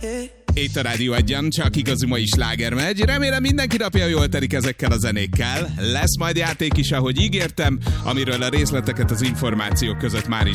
Itt a Rádió Egyen, csak igazi mai sláger megy. Remélem mindenki napja jól telik ezekkel a zenékkel. Lesz majd játék is, ahogy ígértem, amiről a részleteket az információk között már is